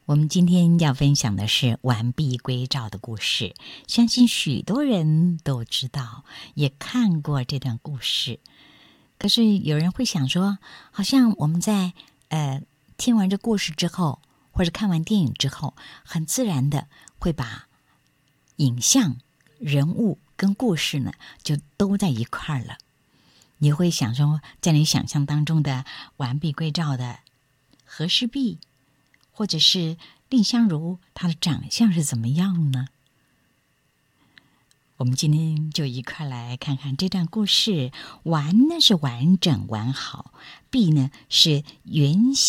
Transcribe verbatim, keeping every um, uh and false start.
我们今天要分享的是完璧归赵的故事，相信许多人都知道，也看过这段故事。可是有人会想说，好像我们在呃听完这故事之后，或者看完电影之后，很自然的会把影像、人物跟故事呢就都在一块儿了。你会想说，在你想象当中的完璧归赵的和氏璧，或者是蔺相如，她的长相是怎么样呢？我们今天就一块来看看这段故事。完呢是完整完好，璧呢是圆